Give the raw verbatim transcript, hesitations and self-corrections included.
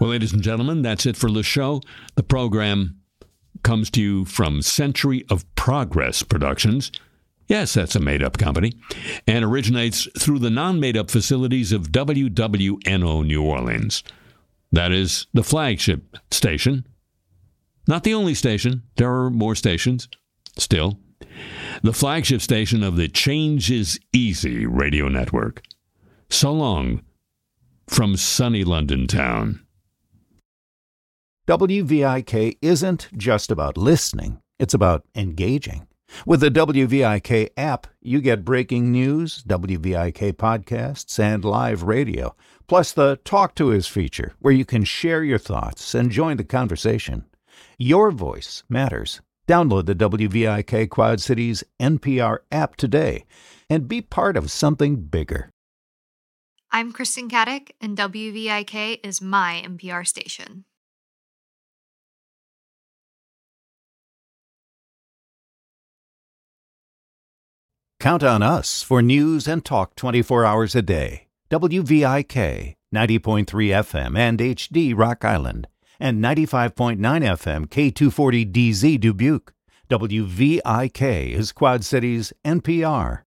Well, ladies and gentlemen, that's it for the show. The program comes to you from Century of Progress Productions. Yes, that's a made-up company, and originates through the non-made-up facilities of W W N O New Orleans. That is the flagship station. Not the only station. There are more stations still. The flagship station of the Change is Easy radio network. So long from sunny London town. W V I K isn't just about listening. It's about engaging. With the W V I K app, you get breaking news, W V I K podcasts, and live radio, plus the Talk to Us feature, where you can share your thoughts and join the conversation. Your voice matters. Download the W V I K Quad Cities N P R app today and be part of something bigger. I'm Kristen Caddick, and W V I K is my N P R station. Count on us for news and talk twenty-four hours a day. W V I K, ninety point three F M and H D Rock Island, and ninety-five point nine F M K two forty D Z Dubuque. W V I K is Quad Cities N P R.